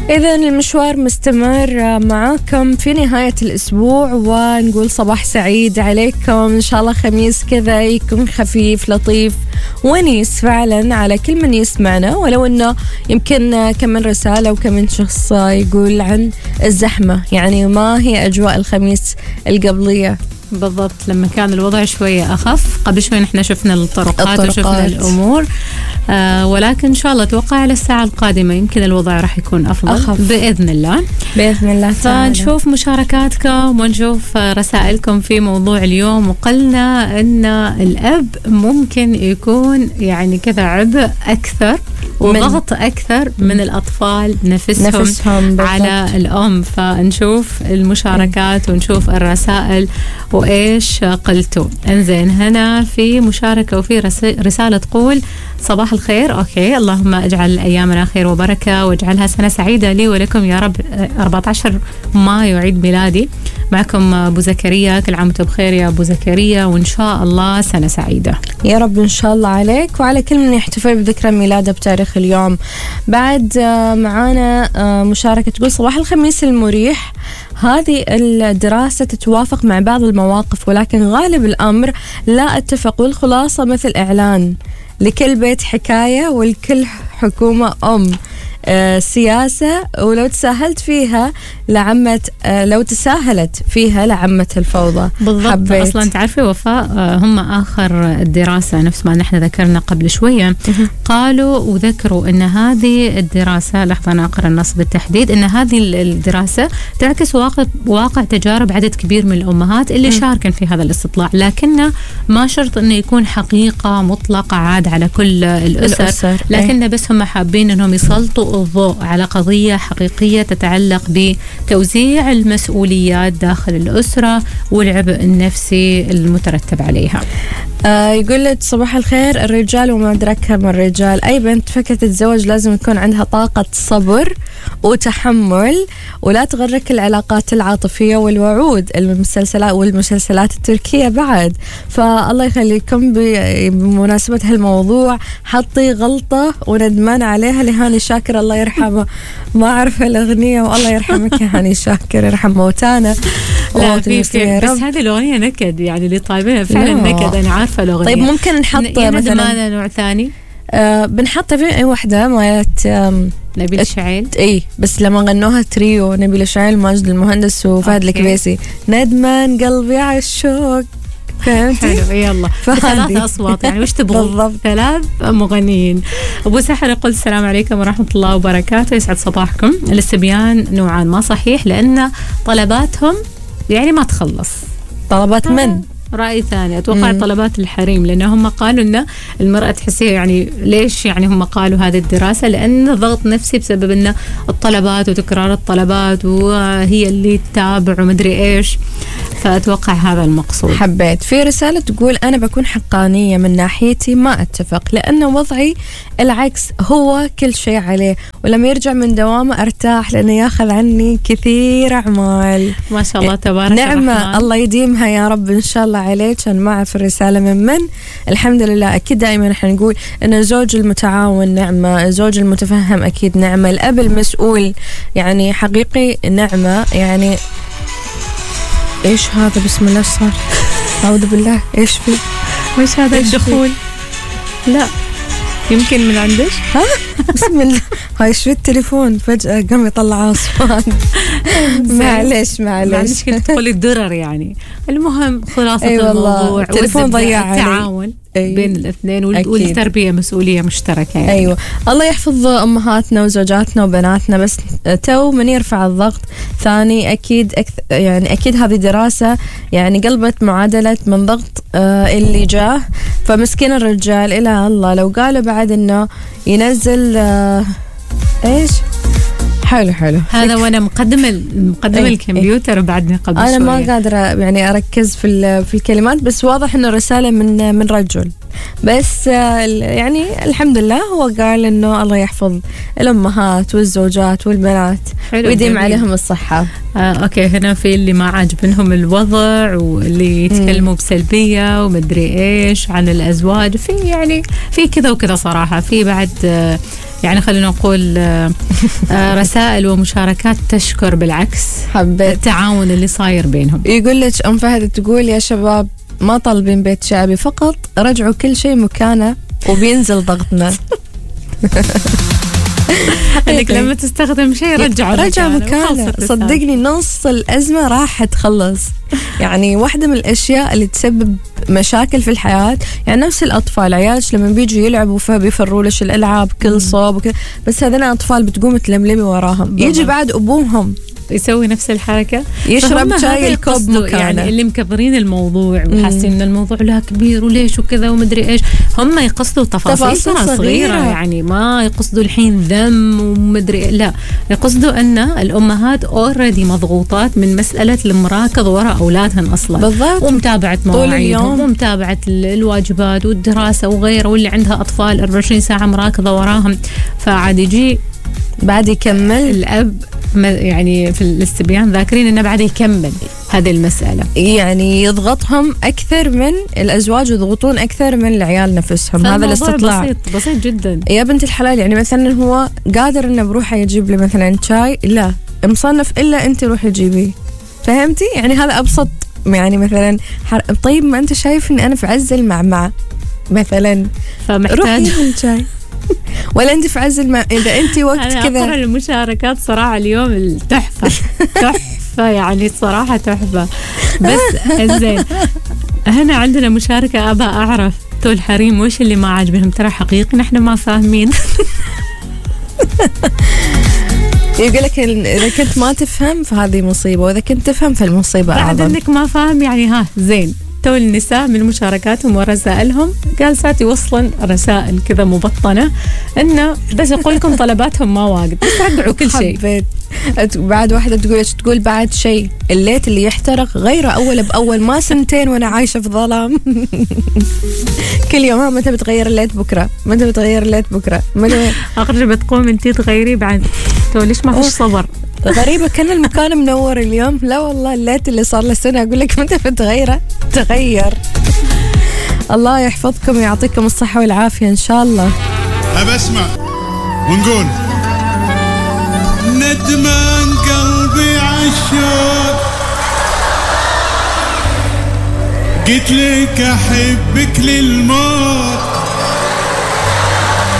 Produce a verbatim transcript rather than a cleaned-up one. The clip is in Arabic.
إذن المشوار مستمر معاكم في نهاية الأسبوع، ونقول صباح سعيد عليكم. إن شاء الله خميس كذا يكون خفيف لطيف ونيس فعلا على كل من يسمعنا، ولو أنه يمكن كم من رسالة وكم من شخص يقول عن الزحمة، يعني ما هي أجواء الخميس القبلية بالضبط لما كان الوضع شوية أخف. قبل شوي نحن شفنا الطرقات, الطرقات. وشفنا الأمور آه ولكن إن شاء الله أتوقع على الساعة القادمة يمكن الوضع راح يكون أفضل أخف. بإذن الله بإذن الله تعالى. فنشوف مشاركاتكم ونشوف رسائلكم في موضوع اليوم. وقلنا أن الأب ممكن يكون يعني كذا عبء أكثر وضغط أكثر من الأطفال نفسهم, نفسهم على الأم. فنشوف المشاركات ونشوف الرسائل وإيش قلتوا. انزين هنا في مشاركة وفي رسالة تقول صباح الخير. أوكي اللهم اجعل أيامنا خير وبركة واجعلها سنة سعيدة لي ولكم يا رب. أربعة عشر مايو عيد ميلادي. معكم أبو زكريا، كل عام وانتم بخير يا أبو زكريا وإن شاء الله سنة سعيدة يا رب إن شاء الله عليك وعلى كل من يحتفل بذكرى ميلاده بتاريخ اليوم. بعد معانا مشاركة تقول صباح الخميس المريح. هذه الدراسة تتوافق مع بعض المواقف ولكن غالب الأمر لا أتفق، والخلاصة مثل إعلان لكل بيت حكاية والكل حكومة أم. آه سياسة ولو تساهلت فيها لعمت آه لو تساهلت فيها لعمت الفوضى. بالضبط. حبيت. أصلا تعرفي وفاء آه هم آخر الدراسة نفس ما نحن ذكرنا قبل شوية قالوا وذكروا أن هذه الدراسة، لحظة أنا أقرأ النص بالتحديد، أن هذه الدراسة تعكس واقع, واقع تجارب عدد كبير من الأمهات اللي شاركن في هذا الاستطلاع، لكنه ما شرط أنه يكون حقيقة مطلقة عاد على كل الأسر, الأسر. لكنه بس هم حابين أنهم يسلطوا الضوء على قضية حقيقية تتعلق بتوزيع المسؤوليات داخل الأسرة والعبء النفسي المترتب عليها. آه يقول لك صباح الخير. الرجال وما أدركها من الرجال، أي بنت فكرة تتزوج لازم يكون عندها طاقة صبر وتحمل، ولا تغرك العلاقات العاطفية والوعود المسلسلات والمسلسلات التركية بعد. فالله يخليكم بمناسبة هالموضوع حطي غلطة وندمان عليها لهاني شاكر الله يرحمه. ما أعرف الأغنية والله يرحمك يا هاني شاكر، يرحم موتانا. لا في في بس هذه الأغنية نكد يعني اللي طايبينها فعلا نكد. أنا عارفة الأغنية. طيب ممكن نحط مثلا ماذا نوع ثاني؟ آه بنحط في أي واحدة مالت نبيل شعيل. اي بس لما غنوها تريو نبيل شعيل ماجد المهندس وفهد الكبيسي، ندمان قلبي على الشوق. فهمتي؟ حلو يلا ثلاث أصوات يعني وش تبغوا؟ ثلاث مغنيين. أبو سحر يقول السلام عليكم ورحمة الله وبركاته، يسعد صباحكم. الاستبيان نوعان ما صحيح لأن طلباتهم يعني ما تخلص. طلبات من؟ رأي ثاني أتوقع مم. طلبات الحريم، لأن هم قالوا أن المرأة تحسيها يعني ليش يعني هم قالوا هذه الدراسة لأن ضغط نفسي بسبب أن الطلبات وتكرار الطلبات وهي اللي تتابع ومدري إيش، فأتوقع هذا المقصود. حبيت. في رسالة تقول أنا بكون حقانية من ناحيتي، ما أتفق لأن وضعي العكس هو كل شيء عليه، ولما يرجع من دوامه أرتاح لأنه ياخذ عني كثير أعمال. ما شاء الله تبارك نعمة الرحمن. الله يديمها يا رب إن شاء الله عليك. أنا ما أعرف الرسالة من من. الحمد لله. أكيد دائما نحن نقول أن الزوج المتعاون نعمة، الزوج المتفهم أكيد نعمة، الأب المسؤول يعني حقيقي نعمة. يعني إيش هذا؟ بسم الله صار أعوذ بالله. إيش في؟ وإيش هذا الدخول؟ لا يمكن من عندك. ها بسم الله. هاي شو التليفون فجأة قام يطلع أصوات. معلش معلش كنت تقولي الدرر يعني. المهم خلاصة أي الموضوع التليفون ضيع التعاون أيوة. بين الاثنين والتربية مسؤولية مشتركة يعني. أيوة الله يحفظ أمهاتنا وزوجاتنا وبناتنا. بس تو من يرفع الضغط ثاني أكيد أكثر يعني أكيد هذه دراسة يعني قلبت معادلة من ضغط آه اللي جاه. فمسكين الرجال إلى الله لو قالوا بعد إنه ينزل آه إيش حلو حلو هذا وانا مقدم مقدم ايه الكمبيوتر ايه بعدني قبل انا شوية. ما قادره يعني اركز في في الكلمات، بس واضح انه رساله من من رجل. بس يعني الحمد لله هو قال انه الله يحفظ الامهات والزوجات والبنات ويديم عليهم الصحه. آه، اوكي هنا في اللي ما عاجبنهم الوضع واللي يتكلموا مم. بسلبيه ومدري ايش عن الازواج، في يعني في كذا وكذا صراحه. في بعد آه يعني خلينا نقول رسائل ومشاركات تشكر بالعكس حبيت التعاون اللي صاير بينهم. يقول لك أم فهد تقول يا شباب ما طالبين بيت شعبي، فقط رجعوا كل شيء مكانه وبينزل ضغطنا. انك لما تستخدم شيء رجع رجع مكانه. صدقني نص الأزمة راح تخلص. يعني واحدة من الأشياء اللي تسبب مشاكل في الحياة، يعني نفس الأطفال عيالش لما بيجوا يلعبوا فبيفروا لش الألعاب كل صوب وكذا، بس هذين أطفال بتقوم تلملمي وراهم، يجي بعد أبوهم يسوي نفس الحركة، يشرب شاي الكوب مكانه. يعني اللي مكبرين الموضوع وحاسين ان الموضوع له كبير وليش وكذا ومدري ايش، هم يقصدوا تفاصيل صغيرة, صغيرة يعني ما يقصدوا الحين ذم ومدري، لا يقصدوا ان الامهات اوريدي مضغوطات من مسألة المراكض وراء اولادهن اصلا بالضبط، ومتابعة مواعيدهم ومتابعة الواجبات والدراسة وغيره، واللي عندها اطفال أربعة وعشرين ساعة مراكضة وراهم، فعاد يجي بعد يكمل الأب يعني في الاستبيان ذاكرين إنه بعد يكمل هذه المسألة، يعني يضغطهم أكثر من الأزواج يضغطون أكثر من العيال نفسهم. هذا الاستطلاع بسيط بسيط جدا يا بنت الحلال. يعني مثلا هو قادر إنه بروحه يجيب لي مثلا شاي، لا مصنف إلا أنت روحي جيبي، فهمتي؟ يعني هذا أبسط. يعني مثلا طيب ما أنت شايف إن أنا في عز المعمعة مثلا، فمحتاج شاي ولا انت في عز الم... اذا انت وقت كذا. انا اقرا المشاركات صراحه اليوم التحفه تحفه يعني صراحه تحفه. بس زين هنا عندنا مشاركه ابى اعرف تو الحريم وش اللي ما عاجبهم، ترى حقيقي نحن ما فاهمين. يقول لك اذا كنت ما تفهم فهذه مصيبه، واذا كنت تفهم فالمصيبه اعظم. بعد انك ما فاهم يعني ها زين. تو النساء من مشاركاتهم ورسائلهم قال ساتي وصلا رسائل كذا مبطنة إنه بس يقول لكم طلباتهم ما واجد، بس رجعوا كل شيء. بعد واحدة تقول تقول بعد شيء الليت اللي يحترق غيره أول بأول، ما سنتين وأنا عايشة في ظلام. كل يوم ها متى بتغير الليت بكرة، متى بتغير الليت بكرة، متى آخر بتقوم انتي تغيري بعد. تو ليش ما فيش صبر؟ غريبة كان المكان منور اليوم. لا والله الليت اللي صار له سنة أقول لك متى بتغيره تغير. الله يحفظكم ويعطيكم الصحة والعافية إن شاء الله. أبى أسمع ونقول ندمان قلبي عالشوق، قلت لك أحبك للموت،